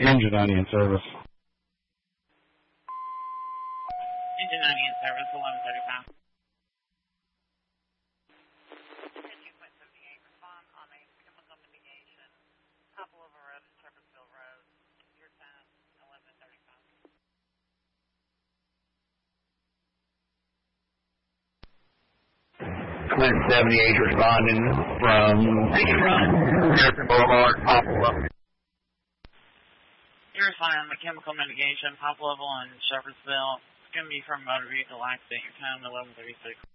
Engine 90 in service. Engine 90 in service, 1135. 2.78, respond on a chemical mitigation, Poplar Road and Shepherdsville Road. Your time, 1135. 78 responding from Harrison Boulevard, Poplar. You're responding on the chemical mitigation, Pop Level and Shepherdsville. It's going to be from motor vehicle accident. Your time, 1136.